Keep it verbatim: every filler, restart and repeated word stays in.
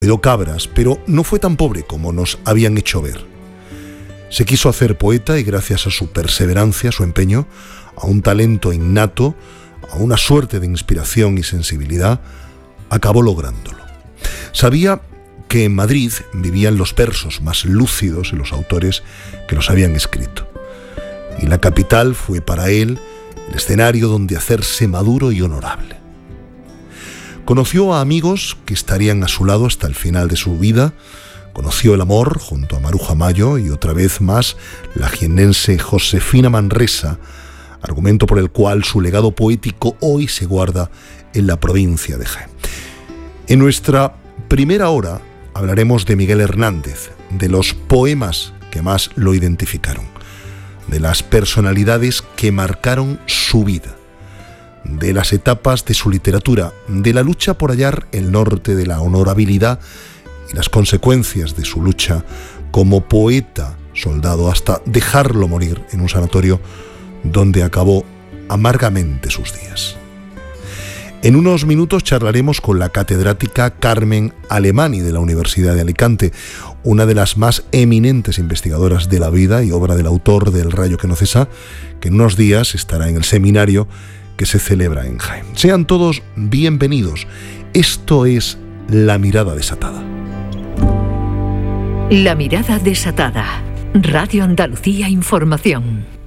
Cuidó cabras, pero no fue tan pobre como nos habían hecho ver. Se quiso hacer poeta y gracias a su perseverancia, a su empeño, a un talento innato, a una suerte de inspiración y sensibilidad, acabó lográndolo. Sabía que en Madrid vivían los versos más lúcidos de los autores que los habían escrito. Y la capital fue para él el escenario donde hacerse maduro y honorable. Conoció a amigos que estarían a su lado hasta el final de su vida. Conoció el amor junto a Maruja Mayo y otra vez más la jiennense Josefina Manresa, argumento por el cual su legado poético hoy se guarda en la provincia de Jaén. En nuestra primera hora hablaremos de Miguel Hernández, de los poemas que más lo identificaron, de las personalidades que marcaron su vida, de las etapas de su literatura, de la lucha por hallar el norte de la honorabilidad y las consecuencias de su lucha como poeta soldado hasta dejarlo morir en un sanatorio donde acabó amargamente sus días. En unos minutos charlaremos con la catedrática Carmen Alemany de la Universidad de Alicante, una de las más eminentes investigadoras de la vida y obra del autor del Rayo que no cesa, que en unos días estará en el seminario que se celebra en Jaén. Sean todos bienvenidos. Esto es La Mirada Desatada. La Mirada Desatada. Radio Andalucía Información.